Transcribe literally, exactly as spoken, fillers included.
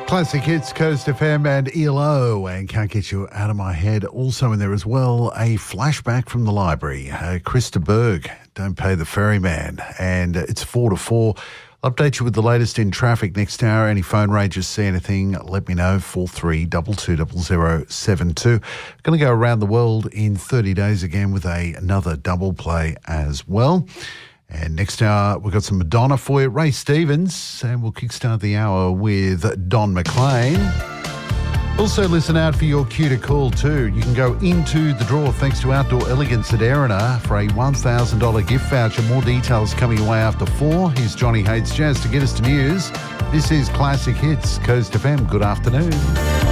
Classic hits, Coast F M and E L O, and Can't Get You Out of My Head. Also in there as well, a flashback from the library. Uh, Krista Berg, Don't Pay the Ferryman. And uh, it's four to four. I'll update you with the latest in traffic next hour. Any phone ranges, see anything, let me know. four three two two zero zero seven two. Going to go around the world in thirty days again with a, another double play as well. And next hour, we've got some Madonna for you, Ray Stevens, and we'll kickstart the hour with Don McLean. Also, listen out for your cue to call too. You can go into the draw thanks to Outdoor Elegance at Erina for a one thousand dollars gift voucher. More details coming away after four. Here's Johnny Hates Jazz to get us to news. This is Classic Hits, Coast F M. Good afternoon.